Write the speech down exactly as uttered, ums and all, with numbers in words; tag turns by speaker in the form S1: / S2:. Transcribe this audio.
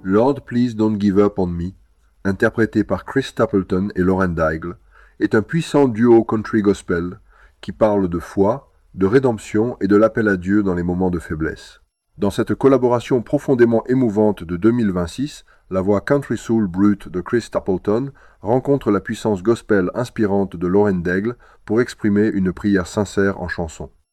S1: Lord Please Don't Give Up on Me, interprété par Chris Stapleton et Lauren Daigle, est un puissant duo country gospel qui parle de foi, de rédemption et de l'appel à Dieu dans les moments de faiblesse. Dans cette collaboration profondément émouvante de deux mille vingt-six, la voix country soul brute de Chris Stapleton rencontre la puissance gospel inspirante de Lauren Daigle pour exprimer une prière sincère en chanson.